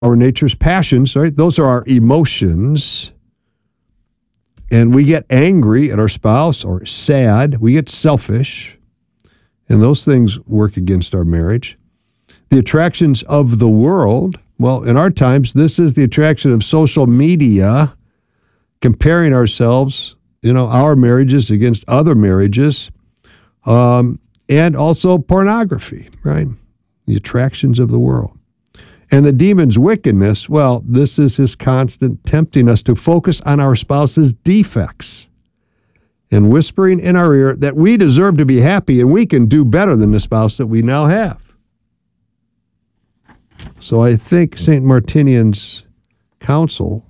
our nature's passions, right? Those are our emotions. And we get angry at our spouse or sad. We get selfish. And those things work against our marriage. The attractions of the world, well, in our times, this is the attraction of social media, comparing ourselves, our marriages against other marriages, and also pornography, right? The attractions of the world. And the demon's wickedness, well, this is his constant tempting us to focus on our spouse's defects and whispering in our ear that we deserve to be happy and we can do better than the spouse that we now have. So I think St. Martinian's counsel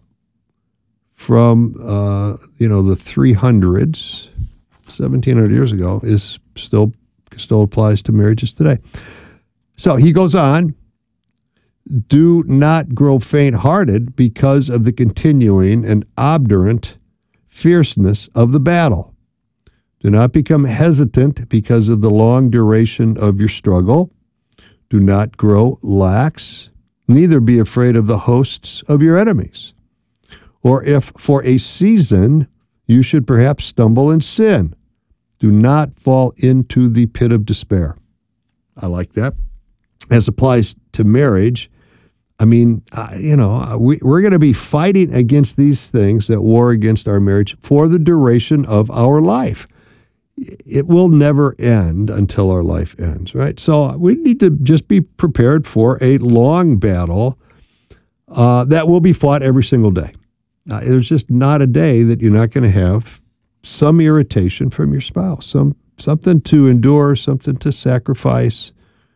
from, the 300s, 1,700 years ago, is still applies to marriages today. So he goes on, do not grow faint-hearted because of the continuing and obdurate fierceness of the battle. Do not become hesitant because of the long duration of your struggle. Do not grow lax, neither be afraid of the hosts of your enemies. Or if for a season you should perhaps stumble in sin, do not fall into the pit of despair. I like that. As applies to marriage, I mean, we're going to be fighting against these things that war against our marriage for the duration of our life. It will never end until our life ends, right? So we need to just be prepared for a long battle that will be fought every single day. There's just not a day that you're not going to have some irritation from your spouse, something to endure, something to sacrifice,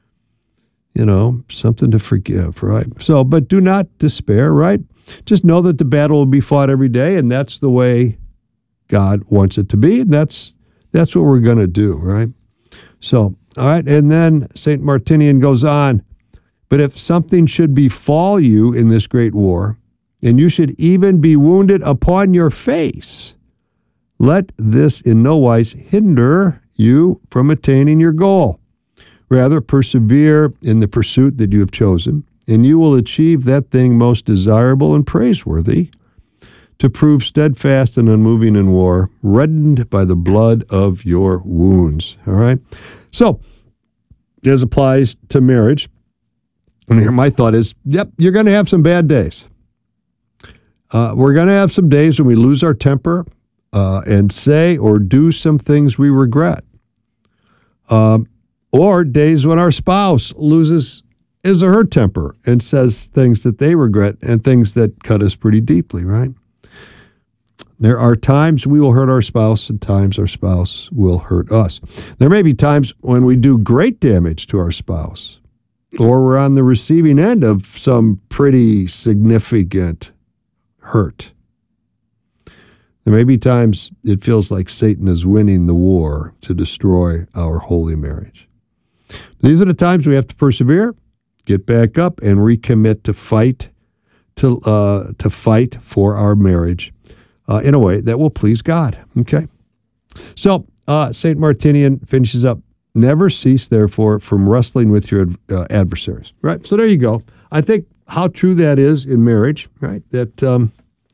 something to forgive, right? So, but do not despair, right? Just know that the battle will be fought every day, and that's the way God wants it to be, and that's what we're going to do, right? So, all right, and then St. Martinian goes on, but if something should befall you in this great war, and you should even be wounded upon your face, let this in no wise hinder you from attaining your goal. Rather, persevere in the pursuit that you have chosen, and you will achieve that thing most desirable and praiseworthy, to prove steadfast and unmoving in war, reddened by the blood of your wounds. All right? So, as applies to marriage, and here my thought is, yep, you're going to have some bad days. We're going to have some days when we lose our temper and say or do some things we regret. Or days when our spouse loses his or her temper and says things that they regret and things that cut us pretty deeply, right? There are times we will hurt our spouse and times our spouse will hurt us. There may be times when we do great damage to our spouse or we're on the receiving end of some pretty significant hurt. There may be times it feels like Satan is winning the war to destroy our holy marriage. These are the times we have to persevere, get back up, and recommit to fight for our marriage in a way that will please God. Okay, so Saint Martinian finishes up: "Never cease, therefore, from wrestling with your adversaries." Right. So there you go. I think how true that is in marriage. Right. That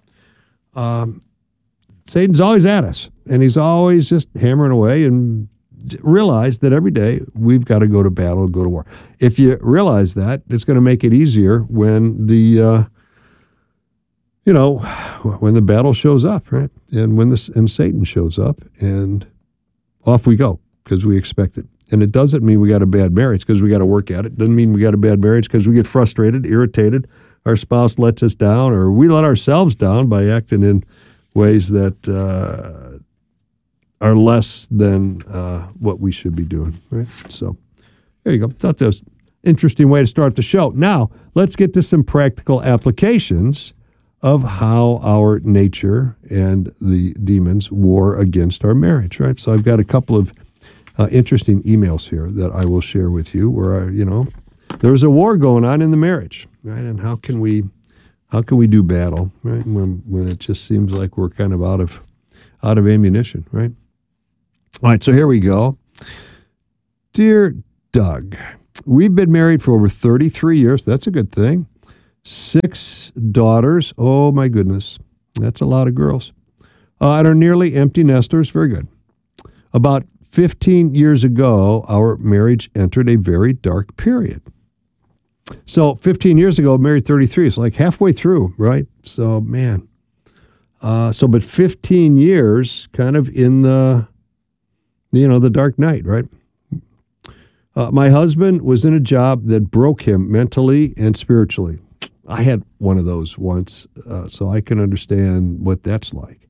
Satan's always at us, and he's always just hammering away, and realize that every day we've got to go to battle, go to war. If you realize that, it's going to make it easier when the when the battle shows up, right? And when Satan shows up, and off we go because we expect it. And it doesn't mean we got a bad marriage because we got to work at it. It doesn't mean we got a bad marriage because we get frustrated, irritated, our spouse lets us down, or we let ourselves down by acting in ways that are less than what we should be doing, right? So there you go. Thought that was an interesting way to start the show. Now, let's get to some practical applications of how our nature and the demons war against our marriage, right? So I've got a couple of interesting emails here that I will share with you where, there's a war going on in the marriage, right? And how can we do battle, right? When it just seems like we're kind of out of ammunition, right? All right, so here we go. Dear Doug, we've been married for over 33 years. That's a good thing. 6 daughters. Oh, my goodness. That's a lot of girls. And are nearly empty nesters. Very good. About 15 years ago, our marriage entered a very dark period. So 15 years ago, married 33. It's like halfway through, right? So, man. But 15 years kind of in the dark night, right? My husband was in a job that broke him mentally and spiritually. I had one of those once, so I can understand what that's like.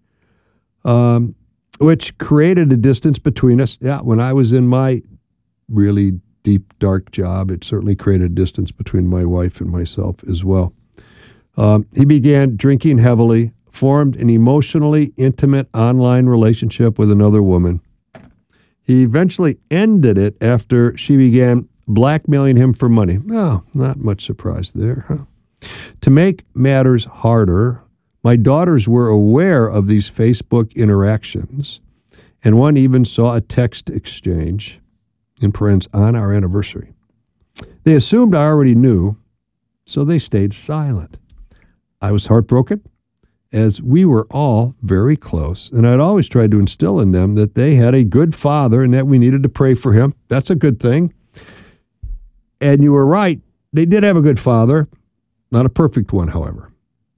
Which created a distance between us. Yeah, when I was in my really deep, dark job, it certainly created a distance between my wife and myself as well. He began drinking heavily, formed an emotionally intimate online relationship with another woman. He eventually ended it after she began blackmailing him for money. No, not much surprise there, huh? To make matters harder, my daughters were aware of these Facebook interactions, and one even saw a text exchange, in parentheses, on our anniversary. They assumed I already knew, so they stayed silent. I was heartbroken, as we were all very close, and I'd always tried to instill in them that they had a good father and that we needed to pray for him. That's a good thing. And you were right. They did have a good father, not a perfect one, however.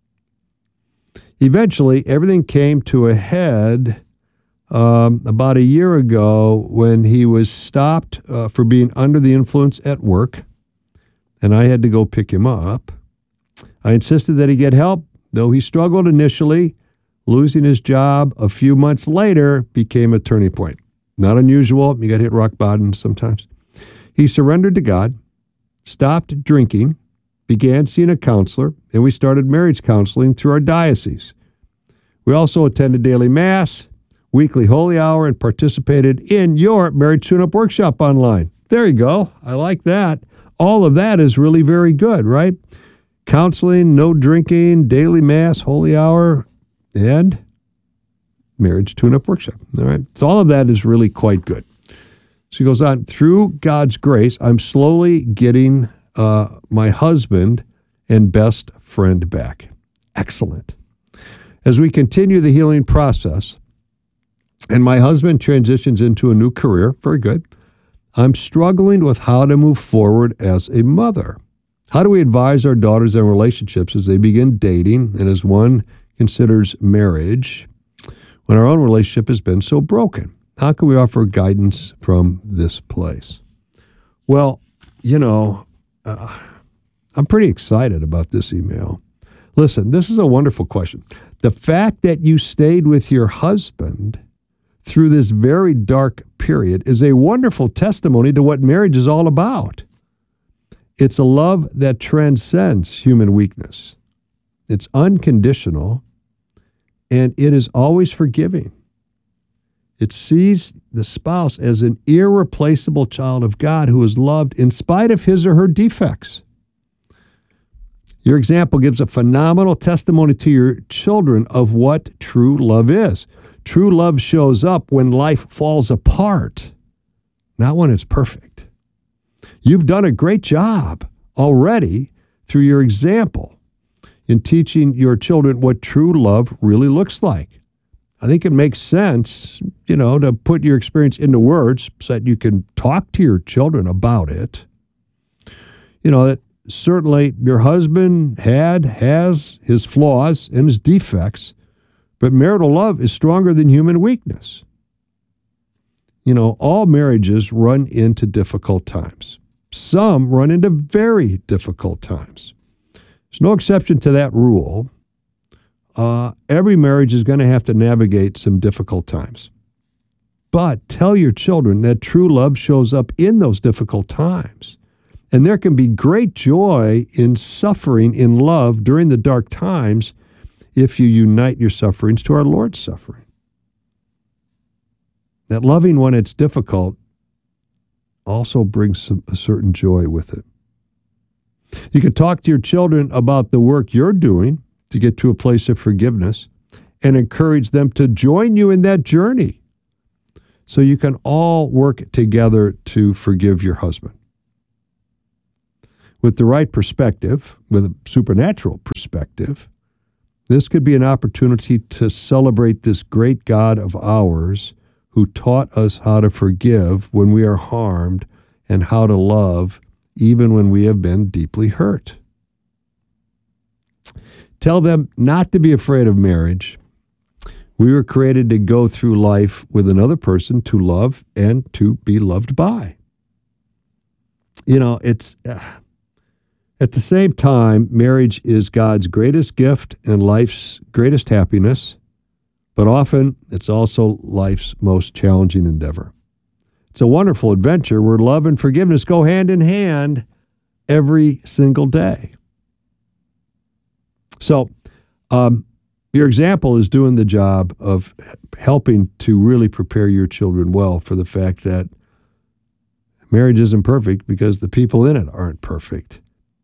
Eventually, everything came to a head about a year ago when he was stopped for being under the influence at work, and I had to go pick him up. I insisted that he get help, though he struggled initially. Losing his job a few months later became a turning point. Not unusual. You got hit rock bottom sometimes. He surrendered to God, stopped drinking, began seeing a counselor, and we started marriage counseling through our diocese. We also attended daily mass, weekly holy hour, and participated in your marriage tune-up workshop online. There you go. I like that. All of that is really very good, right? Counseling, no drinking, daily mass, holy hour, and marriage tune-up workshop. All right. So all of that is really quite good. So he goes on, through God's grace, I'm slowly getting my husband and best friend back. Excellent. As we continue the healing process, and my husband transitions into a new career, very good, I'm struggling with how to move forward as a mother. How do we advise our daughters in relationships as they begin dating and as one considers marriage when our own relationship has been so broken? How can we offer guidance from this place? Well, I'm pretty excited about this email. Listen, this is a wonderful question. The fact that you stayed with your husband through this very dark period is a wonderful testimony to what marriage is all about. It's a love that transcends human weakness. It's unconditional, and it is always forgiving. It sees the spouse as an irreplaceable child of God who is loved in spite of his or her defects. Your example gives a phenomenal testimony to your children of what true love is. True love shows up when life falls apart, not when it's perfect. You've done a great job already through your example in teaching your children what true love really looks like. I think it makes sense, to put your experience into words so that you can talk to your children about it. That certainly your husband has his flaws and his defects, but marital love is stronger than human weakness. All marriages run into difficult times. Some run into very difficult times. There's no exception to that rule. Every marriage is going to have to navigate some difficult times. But tell your children that true love shows up in those difficult times. And there can be great joy in suffering in love during the dark times if you unite your sufferings to our Lord's suffering. That loving when it's difficult also brings a certain joy with it. You can talk to your children about the work you're doing to get to a place of forgiveness and encourage them to join you in that journey so you can all work together to forgive your husband. with the right perspective, with a supernatural perspective, this could be an opportunity to celebrate this great God of ours who taught us how to forgive when we are harmed and how to love even when we have been deeply hurt. Tell them not to be afraid of marriage. We were created to go through life with another person, to love and to be loved by. You know, it's at the same time, marriage is God's greatest gift and life's greatest happiness, but often it's also life's most challenging endeavor. It's a wonderful adventure where love and forgiveness go hand in hand every single day. So, your example is doing the job of helping to really prepare your children well for the fact that marriage isn't perfect because the people in it aren't perfect.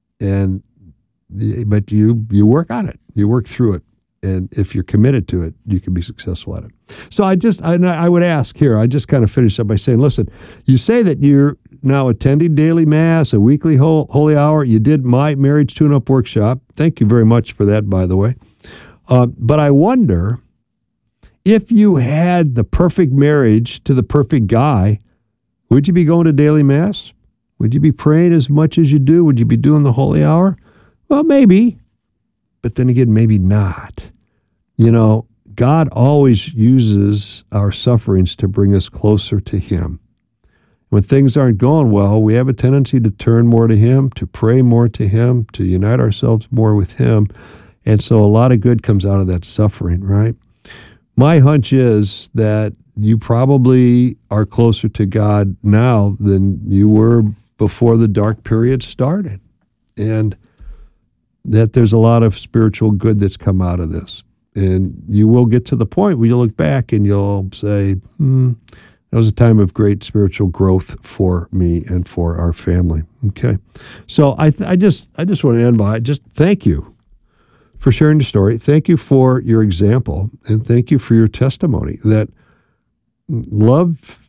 But you work on it. You work through it. And if you're committed to it, you can be successful at it. So I would ask here, I just kind of finish up by saying, listen, you say that you're now attending daily mass, a weekly holy hour. You did my marriage tune-up workshop. Thank you very much for that, by the way. But I wonder if you had the perfect marriage to the perfect guy, would you be going to daily mass? Would you be praying as much as you do? Would you be doing the holy hour? Well, maybe. But then again, maybe not. You know, God always uses our sufferings to bring us closer to Him. When things aren't going well, we have a tendency to turn more to Him, to pray more to Him, to unite ourselves more with Him. And so a lot of good comes out of that suffering, right? My hunch is that you probably are closer to God now than you were before the dark period started. And that there's a lot of spiritual good that's come out of this. And you will get to the point where you look back and you'll say, that was a time of great spiritual growth for me and for our family. Okay. So I just want to end by just thank you for sharing your story. Thank you for your example. And thank you for your testimony that love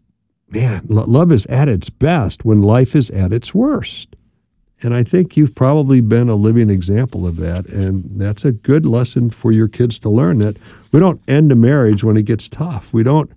is at its best when life is at its worst. And I think you've probably been a living example of that. And that's a good lesson for your kids to learn, that we don't end a marriage when it gets tough. We don't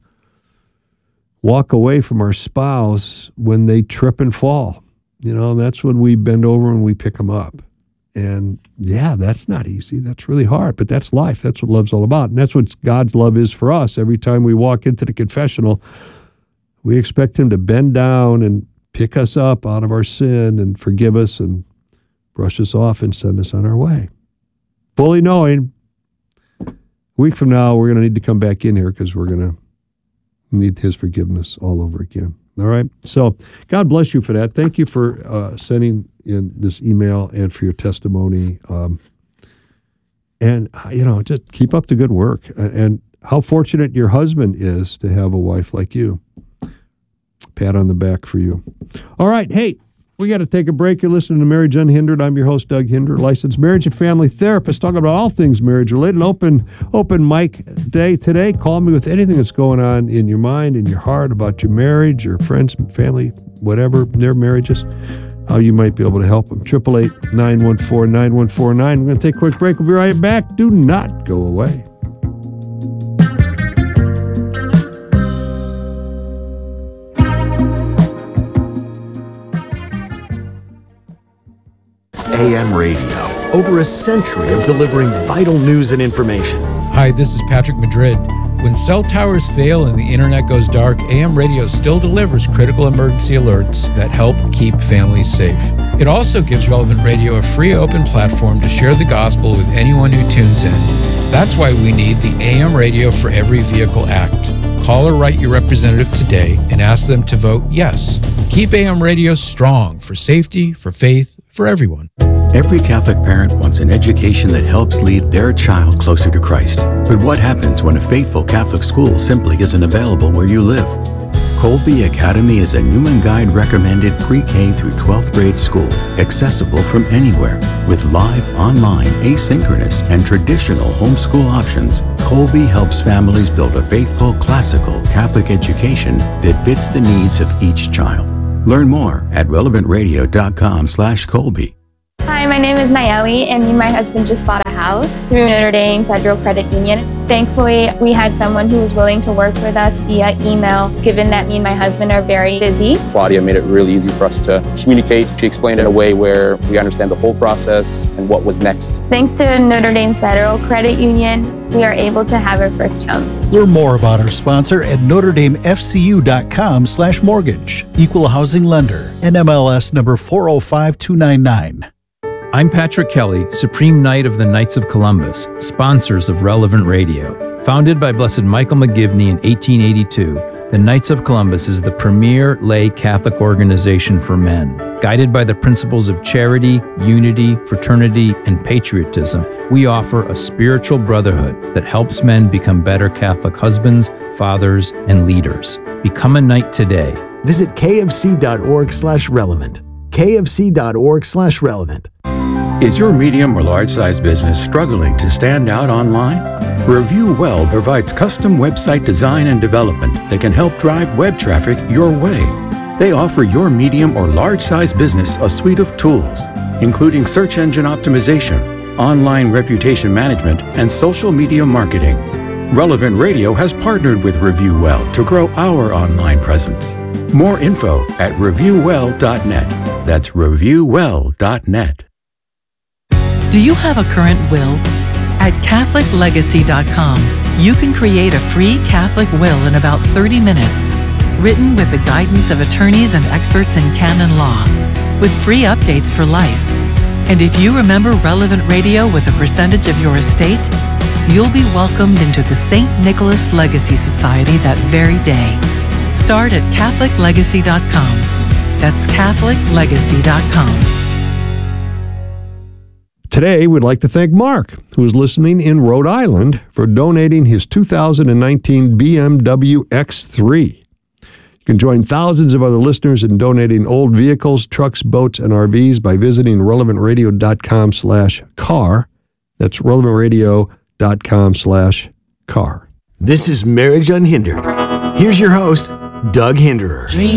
walk away from our spouse when they trip and fall. You know, that's when we bend over and we pick them up. And yeah, that's not easy. That's really hard, but that's life. That's what love's all about. And that's what God's love is for us. Every time we walk into the confessional, we expect Him to bend down and pick us up out of our sin and forgive us and brush us off and send us on our way. Fully knowing a week from now, we're going to need to come back in here because we're going to need His forgiveness all over again. All right. So God bless you for that. Thank you for sending in this email and for your testimony. And, just keep up the good work. And how fortunate your husband is to have a wife like you. Pat on the back for you. All right. Hey, we got to take a break. You're listening to Marriage Unhindered. I'm your host, Doug Hinder, licensed marriage and family therapist, talking about all things marriage related. Open mic day today. Call me with anything that's going on in your mind, in your heart, about your marriage, your friends, family, whatever, their marriages, how you might be able to help them. 888-914-9149. We're going to take a quick break. We'll be right back. Do not go away. AM radio, over a century of delivering vital news and information. Hi, this is Patrick Madrid. When cell towers fail and the internet goes dark, AM radio still delivers critical emergency alerts that help keep families safe. It also gives Relevant Radio a free open platform to share the gospel with anyone who tunes in. That's why we need the AM Radio for Every Vehicle Act. Call or write your representative today and ask them to vote yes. Keep AM radio strong for safety, for faith, for everyone. Every Catholic parent wants an education that helps lead their child closer to Christ. But what happens when a faithful Catholic school simply isn't available where you live? Colby Academy is a Newman Guide recommended pre-K through 12th grade school, accessible from anywhere. With live, online, asynchronous, and traditional homeschool options, Colby helps families build a faithful, classical Catholic education that fits the needs of each child. Learn more at relevantradio.com/Colby. Hi, my name is Nayeli, and me and my husband just bought a house through Notre Dame Federal Credit Union. Thankfully, we had someone who was willing to work with us via email, given that me and my husband are very busy. Claudia made it really easy for us to communicate. She explained it in a way where we understand the whole process and what was next. Thanks to Notre Dame Federal Credit Union, we are able to have our first home. Learn more about our sponsor at NotreDameFCU.com/mortgage. Equal housing lender. NMLS number 405299. I'm Patrick Kelly, Supreme Knight of the Knights of Columbus, sponsors of Relevant Radio. Founded by Blessed Michael McGivney in 1882, the Knights of Columbus is the premier lay Catholic organization for men. Guided by the principles of charity, unity, fraternity, and patriotism, we offer a spiritual brotherhood that helps men become better Catholic husbands, fathers, and leaders. Become a knight today. Visit kfc.org/relevant. kfc.org/relevant. Is your medium or large size business struggling to stand out online? Review Well provides custom website design and development that can help drive web traffic your way. They offer your medium or large size business a suite of tools, including search engine optimization, online reputation management, and social media marketing. Relevant Radio has partnered with Review Well to grow our online presence. More info at reviewwell.net. That's reviewwell.net. Do you have a current will? At CatholicLegacy.com, you can create a free Catholic will in about 30 minutes, written with the guidance of attorneys and experts in canon law, with free updates for life. And if you remember Relevant Radio with a percentage of your estate, you'll be welcomed into the St. Nicholas Legacy Society that very day. Start at CatholicLegacy.com. That's CatholicLegacy.com. Today, we'd like to thank Mark, who is listening in Rhode Island, for donating his 2019 BMW X3. You can join thousands of other listeners in donating old vehicles, trucks, boats, and RVs by visiting relevantradio.com/car. That's relevantradio.com/car. This is Marriage Unhindered. Here's your host, Doug Hinderer.